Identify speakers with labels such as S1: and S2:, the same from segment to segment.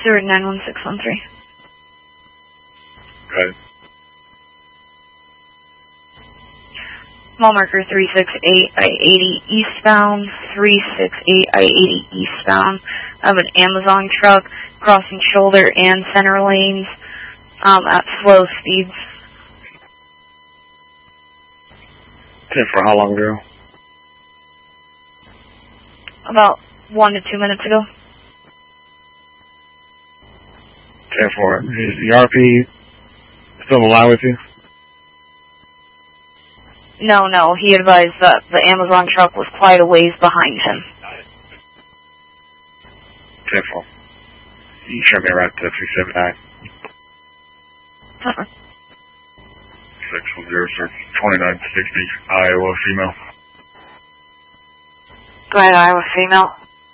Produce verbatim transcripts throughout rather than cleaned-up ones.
S1: Stewart nine one six one three.
S2: Go ahead.
S1: Mile marker three six eight I eighty eastbound, three six eight I eighty eastbound. I have an Amazon truck crossing shoulder and center lanes um, at slow speeds.
S2: Okay, for how long ago?
S1: About one to two minutes ago.
S2: Okay, for it. Is the R P still alive with you?
S1: No, no, he advised that the Amazon truck was quite a ways behind him.
S2: Careful. You show me right to three seven nine.
S1: Uh-uh.
S2: six one zero, sir. twenty-nine sixty, Iowa female.
S1: Go ahead, Iowa female.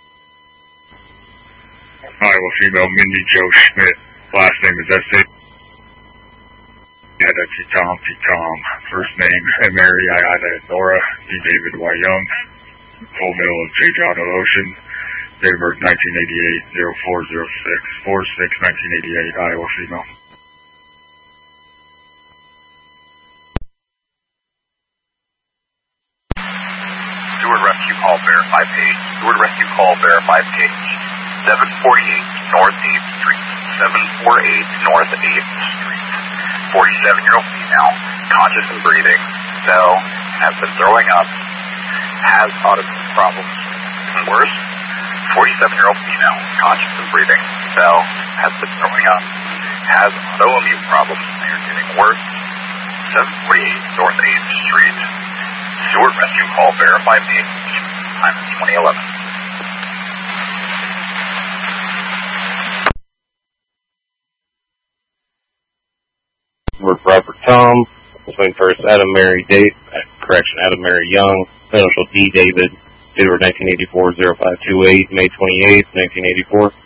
S2: Iowa female, Mindy Joe Schmidt. Last name is S A. Yeah, that's Tom, T Tom. First name, Mary, Ida, Nora, D David, Y Young. Full middle of J John Ocean. Date of birth nineteen eighty-eight, oh four oh six, four six nineteen eighty-eight, Iowa female.
S3: Stewart Rescue Call Verify Page. Stewart Rescue Call Verify Page. seven forty-eight North eighth Street. seven forty-eight North eighth Street. forty-seven-year-old female, conscious and breathing, fell, has been throwing up, has autoimmune problems. Even worse, forty-seven-year-old female, conscious and breathing, fell, has been throwing up, has autoimmune problems. They are getting worse. seven forty-eight North eighth Street. Stewart Rescue Call Verify Page. Time is twenty eleven.
S4: Robert Tom, between first Adam Mary Date, correction, Adam Mary Young, initial D David, date of nineteen eighty-four, oh five two eight, May twenty-eighth, nineteen eighty-four.